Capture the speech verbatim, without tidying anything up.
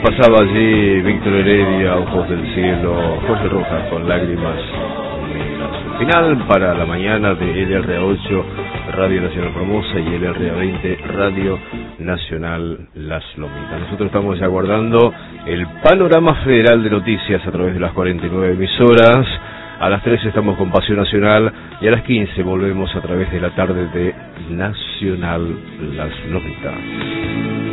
pasaba allí Víctor Heredia, Ojos del Cielo, Jorge Rojas con Lágrimas Negras. Final para la mañana de L R A ocho, Radio Nacional Formosa, y L R A veinte, Radio Nacional Las Lomitas. Nosotros estamos ya aguardando el panorama federal de noticias a través de las cuarenta y nueve emisoras. A las trece estamos con Pasión Nacional y a las quince volvemos a través de la tarde de Nacional Las Lomitas.